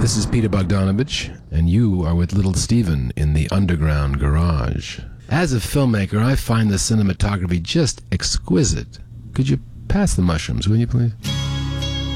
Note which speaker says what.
Speaker 1: This is Peter Bogdanovich, and you are with Little Steven in the Underground Garage. As a filmmaker, I find the cinematography just exquisite. Could you pass the mushrooms, will you please?